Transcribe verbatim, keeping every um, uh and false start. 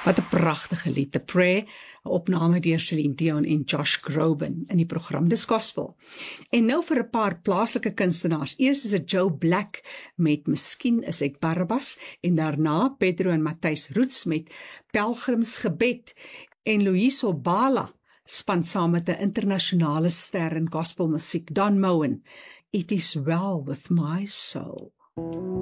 Wat 'n pragtige lied, The Prayer, 'n opname deur Celine Dion en Josh Groban in die program Dis Gospel. En nou vir 'n paar plaaslike kunstenaars. Eers is dit Joe Black met Miskien is ek Barabbas en daarna Pedro en Matthys Roots met Pelgrimsgebed en Louise Obala span saam met 'n internasionale ster in gospelmusiek, Don Moen, It is Well with My Soul.